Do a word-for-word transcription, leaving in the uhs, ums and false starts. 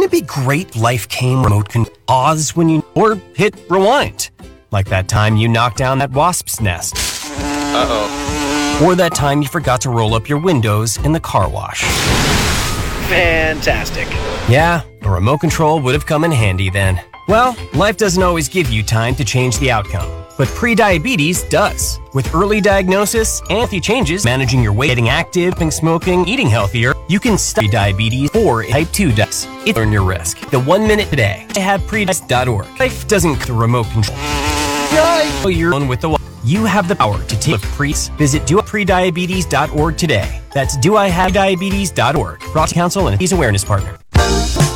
Wouldn't it be great life came remote control? Pause when you... Or hit rewind. Like that time you knocked down that wasp's nest. Uh-oh. Or that time you forgot to roll up your windows in the car wash. Fantastic. Yeah, a remote control would have come in handy then. Well, life doesn't always give you time to change the outcome, but prediabetes does. With early diagnosis and healthy changes, managing your weight, getting active, smoking, eating healthier, you can stop diabetes or type two diabetes. It's learn your risk. The one minute today to have prediabetes dot org. Life doesn't the remote control. Right. You're on with the You have the power to take pre. Visit do I prediabetes dot org today. That's do I have diabetes dot org. Brought to Council and a Diabetes Awareness Partner.